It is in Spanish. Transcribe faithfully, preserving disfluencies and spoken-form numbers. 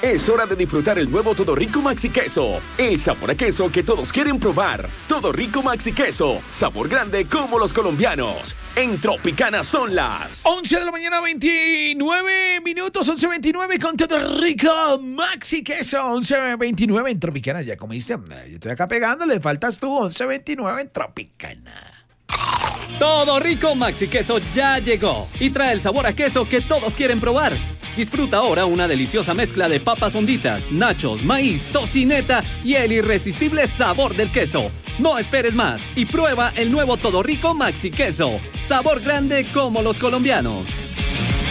Es hora de disfrutar el nuevo Todo Rico Maxi Queso. El sabor a queso que todos quieren probar. Todo Rico Maxi Queso. Sabor grande como los colombianos. En Tropicana son las once de la mañana, veintinueve minutos, once veintinueve con Todo Rico Maxi Queso. once veintinueve en Tropicana. Ya comiste. Yo estoy acá pegándole. Faltas tú. once veintinueve en Tropicana. Todo Rico Maxi Queso ya llegó y trae el sabor a queso que todos quieren probar. Disfruta ahora una deliciosa mezcla de papas honditas, nachos, maíz, tocineta y el irresistible sabor del queso. No esperes más y prueba el nuevo Todo Rico Maxi Queso. Sabor grande como los colombianos.